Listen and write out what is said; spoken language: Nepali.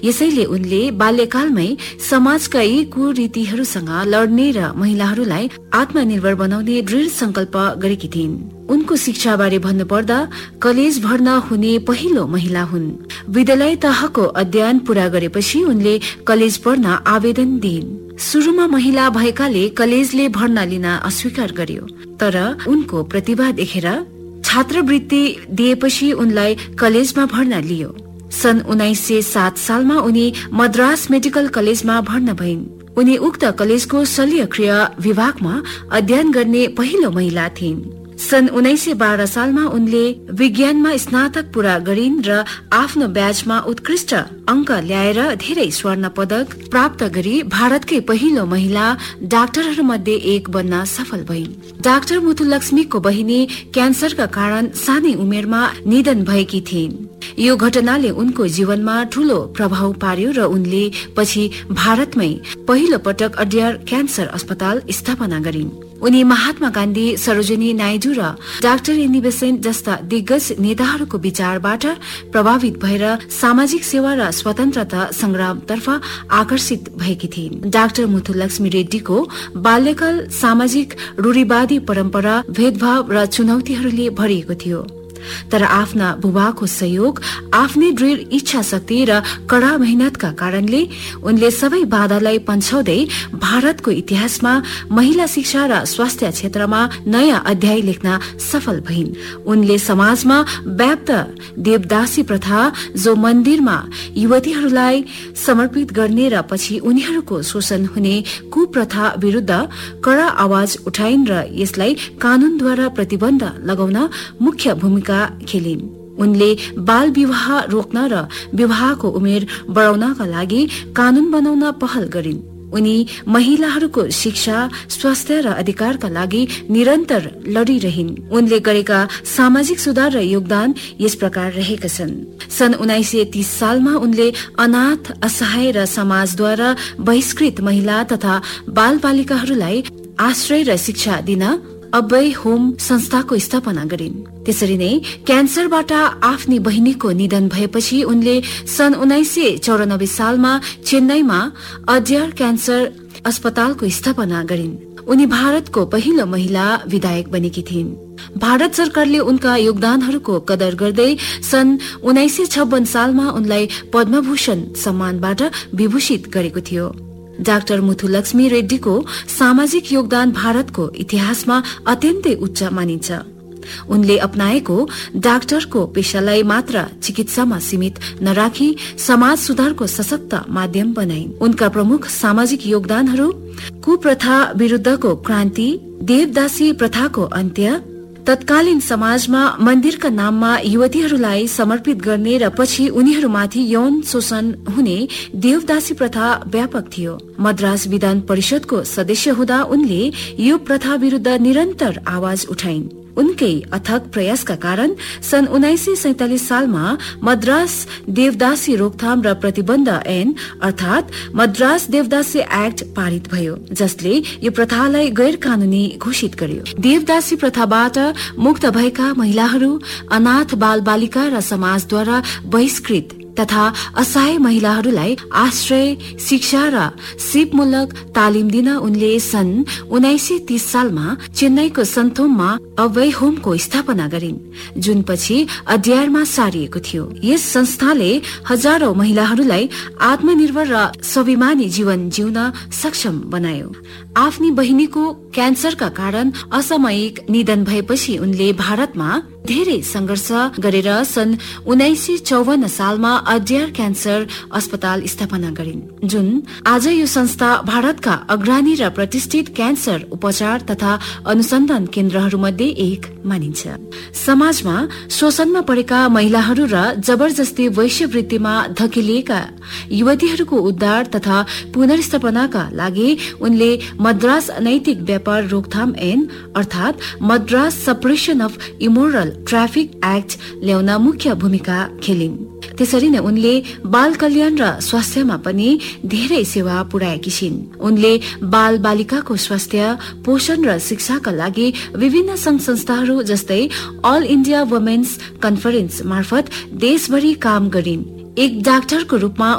यसैले उनले बाल्यकालमै समाजका यी कुरीतिहरूसँग लड्ने र महिलाहरूलाई आत्मनिर्भर बनाउने दृढ संकल्प गरेकी थिइन्। उनको शिक्षाबारे भन्नुपर्दा कलेज भर्ना हुने पहिलो महिला हुन्। विद्यालय तहको अध्ययन पूरा गरेपछि उनले कलेज पढ्न आवेदन दिइन्। सुरुमा महिला भएकाले कलेजले भर्ना लिन अस्वीकार गर्यो, तर उनको प्रतिभा देखेर छात्रवृत्ति दिएपछि उनलाई कलेजमा भर्ना लियो। सन् 1907 सालमा उनी मद्रास मेडिकल कलेजमा भर्ना भइन्। उनी उक्त कलेजको शल्यक्रिया विभागमा अध्ययन गर्ने पहिलो महिला थिइन्। सन् 1912 सालमा उनले विज्ञानमा स्नातक पूरा गरिन् र आफ्नो ब्याचमा उत्कृष्ट अंक ल्याएर धेरै स्वर्ण पदक प्राप्त गरी भारतकै पहिलो महिला डाक्टरहरू मध्ये एक बन्न सफल भइन्। डाक्टर मुथुलक्ष्मीको बहिनी क्यान्सरका कारण सानै उमेरमा निधन भएकी थिइन्। यो घटनाले उनको जीवनमा ठूलो प्रभाव पार्यो र उनले पछि भारतमै पहिलो पटक अड्यार क्यान्सर अस्पताल स्थापना गरिन्। उनी महात्मा गान्धी, सरोजिनी नायडू र डाक्टर एनी बेसेन्ट जस्ता दिग्गज नेताहरूको विचारबाट प्रभावित भएर सामाजिक सेवा र स्वतन्त्रता संग्रामतर्फ आकर्षित भएकी थिइन्। डाक्टर मुथुलक्ष्मी रेड्डीको बाल्यकाल सामाजिक रूढिवादी परम्परा, भेदभाव र चुनौतीहरूले भरिएको थियो, तर आफ्ना बुबाको सहयोग, आफ्नै दृढ इच्छा शक्ति र कड़ा मेहनतका कारणले उनले सबै बाधालाई पन्छाउँदै भारतको इतिहासमा महिला शिक्षा र स्वास्थ्य क्षेत्रमा नयाँ अध्याय लेख्न सफल भइन्। उनले समाजमा व्याप्त देवदासी प्रथा, जो मन्दिरमा युवतीहरूलाई समर्पित गर्ने र पछि उनीहरूको शोषण हुने कुप्रथा विरूद्ध कड़ा आवाज उठाइन् र यसलाई कानूनद्वारा प्रतिबन्ध लगाउन मुख्य भूमिका खेलिन्। उनले बाल विवाह रोक्न र विवाहको उमेर बढाउनका लागि कानून बनाउन पहल गरिन्। उनी महिलाहरूको शिक्षा, स्वास्थ्य र अधिकारका लागि निरन्तर लडिरहिन्। उनले गरेका सामाजिक सुधार र योगदान यस प्रकार रहेका छन्। सन् 1930 सालमा उनले अनाथ, असहाय र समाजद्वारा बहिष्कृत महिला तथा बाल बालिकाहरूलाई आश्रय र शिक्षा दिन अभय होम संस्थाको स्थापना गरिन्। त्यसरी नै क्यान्सरबाट आफ्नी बहिनीको निधन भएपछि उनले सन् 1994 सालमा चेन्नईमा अड्यार क्यान्सर अस्पतालको स्थापना गरिन्। उनी भारतको पहिलो महिला विधायक बनेकी थिइन्। भारत सरकारले उनका योगदानहरूको कदर गर्दै सन् 1956 सालमा उनलाई पद्मभूषण सम्मानबाट विभूषित गरेको थियो। डाक्टर मुथुलक्ष्मी रेड्डीको सामाजिक योगदान भारतको इतिहासमा अत्यन्तै उच्च मानिन्छ। उनले अपनाएको डाक्टरको पेशालाई मात्र चिकित्सामा सीमित नराखी समाज सुधारको सशक्त माध्यम बनाइन्। उनका प्रमुख सामाजिक योगदानहरू कुप्रथा विरुद्धको क्रान्ति, देवदासी प्रथाको अन्त्य, तत्कालीन समाजमा मन्दिरका नाममा युवतीहरूलाई समर्पित गर्ने र पछि उनीहरूमाथि यौन शोषण हुने देवदासी प्रथा व्यापक थियो। मद्रास विधान परिषदको सदस्य हुँदा उनले यो प्रथा विरुद्ध निरन्तर आवाज उठाइन्। उनकै अथक प्रयासका कारण सन् 1947 सालमा मद्रास देवदासी रोकथाम र प्रतिबन्ध ऐन अर्थात मद्रास देवदासी एक्ट पारित भयो, जसले यो प्रथालाई गैर कानूनी घोषित गर्यो। देवदासी प्रथाबाट मुक्त भएका महिलाहरू, अनाथ बाल बालिका र समाजद्वारा बहिष्कृत तथा असहाय महिलाहरूलाई आश्रय, शिक्षा र सिपमूलक तालिम दिन उनले सन् 1930 सालमा चेन्नईको सन्तोममा अभय होमको स्थापना गरिन्, जुन पछि अड्यारमा सारिएको थियो। यस संस्थाले हजारौं महिलाहरूलाई आत्मनिर्भर र स्वाभिमानी जीवन जिउन सक्षम बनायो। आफ्नी बहिनीको क्यान्सरका कारण असामयिक निधन भएपछि उनले भारतमा धेरै संघर्ष गरेर सन् 1954 सालमा अड्यार क्यान्सर अस्पताल स्थापना गरिन्, जुन आज यो संस्था भारतका अग्रणी र प्रतिष्ठित क्यान्सर उपचार तथा अनुसन्धान केन्द्रहरू मध्ये एक मानिन्छ। समाजमा शोषणमा परेका महिलाहरू र जबरजस्ती वैश्यवृत्तिमा धकेलिएका युवतीहरूको उद्धार तथा पुनर्स्थापनाका लागि उनले मद्रास अनैतिक व्यापार रोकथाम ऐन अर्थात Madras suppression of immoral traffic act ल्याउन मुख्य भूमिका खेलिन्। त्यसरी नै उनले बाल कल्याण र स्वास्थ्यमा पनि धेरै सेवा पुर्याएकी छिन्। उनले बाल बालिकाको स्वास्थ्य, पोषण र शिक्षाका लागि विभिन्न संघ संस्थाहरू जस्तै अल इण्डिया वुमेन्स कन्फरेन्स मार्फत देशभरि काम गरिन्। एक डाक्टरको रूपमा